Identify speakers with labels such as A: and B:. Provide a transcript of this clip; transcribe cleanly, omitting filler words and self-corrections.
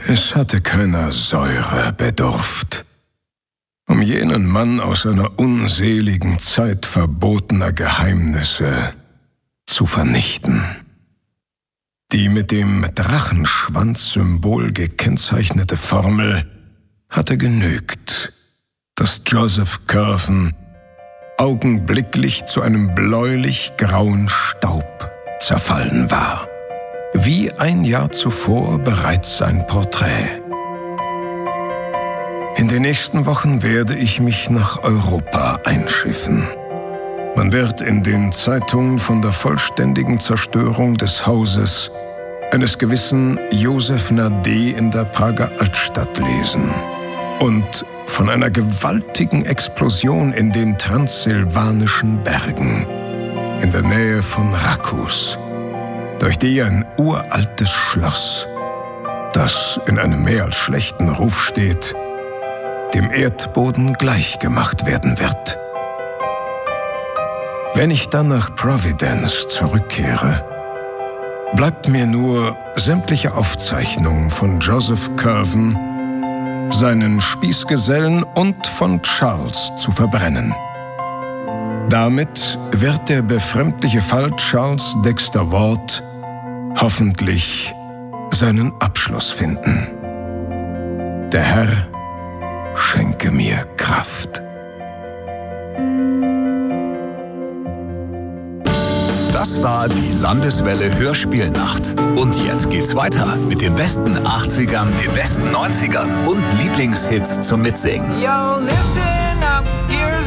A: Es hatte keiner Säure bedurft, um jenen Mann aus einer unseligen Zeit verbotener Geheimnisse zu vernichten. Die mit dem Drachenschwanz-Symbol gekennzeichnete Formel hatte genügt, dass Joseph Curven augenblicklich zu einem bläulich-grauen Staub zerfallen war. Wie ein Jahr zuvor bereits sein Porträt. In den nächsten Wochen werde ich mich nach Europa einschiffen. Man wird in den Zeitungen von der vollständigen Zerstörung des Hauses eines gewissen Josef Nade in der Prager Altstadt lesen und von einer gewaltigen Explosion in den transsilvanischen Bergen in der Nähe von Rakus, durch die ein uraltes Schloss, das in einem mehr als schlechten Ruf steht, dem Erdboden gleichgemacht werden wird. Wenn ich dann nach Providence zurückkehre, bleibt mir nur sämtliche Aufzeichnungen von Joseph Curven, seinen Spießgesellen und von Charles zu verbrennen. Damit wird der befremdliche Fall Charles Dexter Ward hoffentlich seinen Abschluss finden. Der Herr schenke mir Kraft.
B: Das war die Landeswelle Hörspielnacht. Und jetzt geht's weiter mit den besten 80ern, den besten 90ern und Lieblingshits zum Mitsingen.
C: Yo, listen up, here's